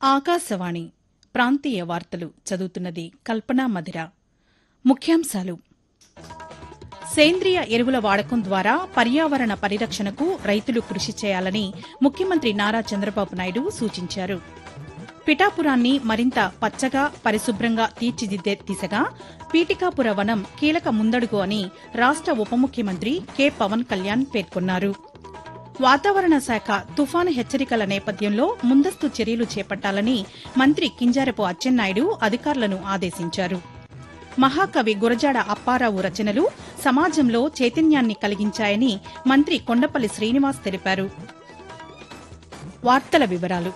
ఆకాశవాణి ప్రాంతీయ వార్తలు చదువుతున్నది కల్పనా మధిర. ముఖ్యాంశాలు: సేంద్రియ ఎరువుల వాడకం ద్వారా పర్యావరణ పరిరక్షణకు రైతులు కృషి చేయాలని ముఖ్యమంత్రి నారా చంద్రబాబు నాయుడు సూచించారు. పిఠాపురాన్ని మరింత పచ్చగా, పరిశుభ్రంగా తీర్చిదిద్దే దిశగా పీఠికాపుర వనం కీలక ముందడుగు అని రాష్ట ఉప ముఖ్యమంత్రి కె పవన్ కళ్యాణ్ పేర్కొన్నారు. వాతావరణ శాఖ తుఫాను హెచ్చరికల నేపథ్యంలో ముందస్తు చర్యలు చేపట్టాలని మంత్రి కింజారపు అచ్చెన్నాయుడు అధికారులను ఆదేశించారు. మహాకవి గురజాడ అప్పారావు రచనలు సమాజంలో చైతన్యాన్ని కలిగించాయని మంత్రి కొండపల్లి శ్రీనివాస్ తెలిపారు. వార్తల వివరాలు: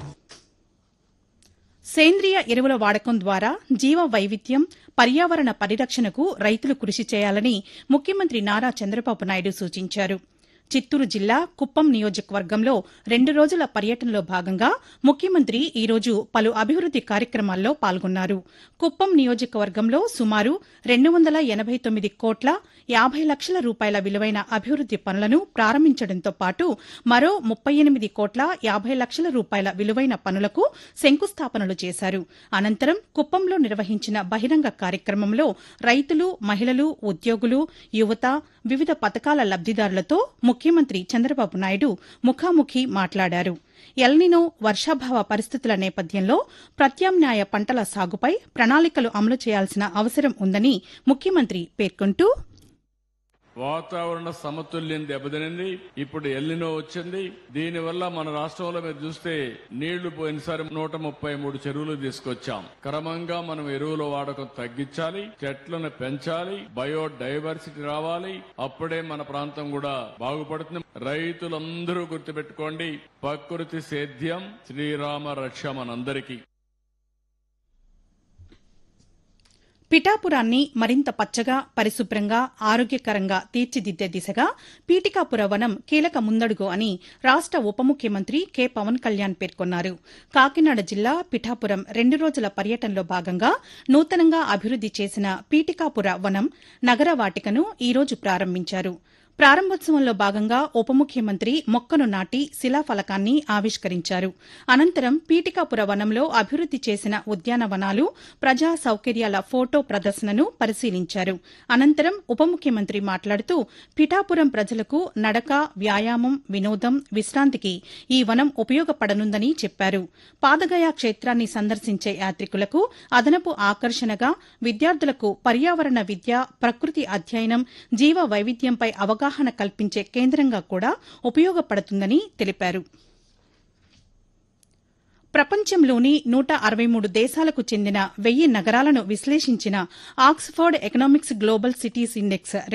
సేంద్రియ ఎరువుల వాడకం ద్వారా జీవ వైవిధ్యం, పర్యావరణ పరిరక్షణకు రైతులు కృషి చేయాలని ముఖ్యమంత్రి నారా చంద్రబాబు నాయుడు సూచించారు. చిత్తూరు జిల్లా కుప్పం నియోజకవర్గంలో 2 రోజుల పర్యటనలో భాగంగా ముఖ్యమంత్రి ఈరోజు పలు అభివృద్ది కార్యక్రమాల్లో పాల్గొన్నారు. కుప్పం నియోజకవర్గంలో సుమారు 289 కోట్ల 50 లక్షల రూపాయల విలువైన అభివృద్ది పనులను ప్రారంభించడంతో పాటు మరో 38 కోట్ల 50 లక్షల రూపాయల విలువైన పనులకు శంకుస్థాపనలు చేశారు. అనంతరం కుప్పంలో నిర్వహించిన బహిరంగ కార్యక్రమంలో రైతులు, మహిళలు, ఉద్యోగులు, యువత, వివిధ పథకాల లబ్దిదారులతో ముఖ్యమంత్రి చంద్రబాబు నాయుడు ముఖాముఖి మాట్లాడారు. ఎల్నినో వర్షాభావ పరిస్థితుల నేపథ్యంలో ప్రత్యామ్నాయ పంటల సాగుపై ప్రణాళికలు అమలు చేయాల్సిన అవసరం ఉందని ముఖ్యమంత్రి పేర్కొంటూ, వాతావరణ సమతుల్యం దెబ్బతినింది. ఇప్పుడు ఎల్నినో వచ్చింది. దీనివల్ల మన రాష్ట్రంలో మీరు చూస్తే నీళ్లు పోయినసారి 133 చెరువులు తీసుకొచ్చాం. క్రమంగా మనం ఎరువుల వాడకం తగ్గించాలి, చెట్లను పెంచాలి, బయోడైవర్సిటీ రావాలి. అప్పుడే మన ప్రాంతం కూడా బాగుపడుతుంది. రైతులందరూ గుర్తుపెట్టుకోండి, ప్రకృతి సేద్యం శ్రీరామ రక్ష మనందరికీ. పిఠాపురాన్ని మరింత పచ్చగా, పరిశుభ్రంగా, ఆరోగ్యకరంగా తీర్చిదిద్దే దిశగా పీఠికాపుర వనం కీలక ముందడుగు అని రాష్ట ఉప ముఖ్యమంత్రి కె పవన్ కళ్యాణ్ పేర్కొన్నారు. కాకినాడ జిల్లా పిఠాపురం 2 రోజుల పర్యటనలో భాగంగా నూతనంగా అభివృద్ది చేసిన పీఠికాపుర వనం నగర వాటికను ఈరోజు ప్రారంభించారు. ప్రారంభోత్సవంలో భాగంగా ఉప ముఖ్యమంత్రి మొక్కను నాటి శిలాఫలకాన్ని ఆవిష్కరించారు. అనంతరం పీఠికాపుర వనంలో అభివృద్ది చేసిన ఉద్యానవనాలు, ప్రజా సౌకర్యాల ఫోటో ప్రదర్శనను పరిశీలించారు. అనంతరం ఉప ముఖ్యమంత్రి మాట్లాడుతూ, పిఠాపురం ప్రజలకు నడక, వ్యాయామం, వినోదం, విశ్రాంతికి ఈ వనం ఉపయోగపడనుందని చెప్పారు. పాదగయ క్షేత్రాన్ని సందర్శించే యాత్రికులకు అదనపు ఆకర్షణగా, విద్యార్థులకు పర్యావరణ విద్య, ప్రకృతి అధ్యయనం, జీవ వైవిధ్యంపై అవగాహన కల్పించే కేంద్రంగా కూడా ఉపయోగపడుతుందని తెలిపారు. ప్రపంచంలోని 163 దేశాలకు చెందిన 1000 నగరాలను విశ్లేషించిన Oxford economics global cities index